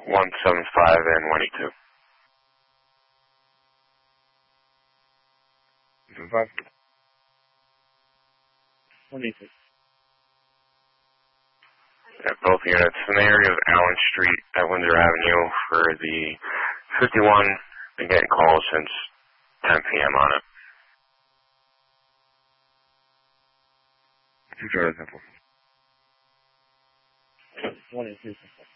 175 and 182. 175. 182. At both units in the area of Allen Street at Windsor Avenue for the 51. Been getting calls since 10 p.m. on it. Sure, 182.